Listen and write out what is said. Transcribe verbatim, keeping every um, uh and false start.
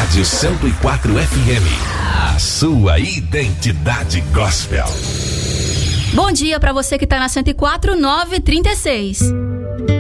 Rádio cento e quatro F M, a sua identidade gospel. Bom dia para você que tá na cento e quatro, nove trinta e seis.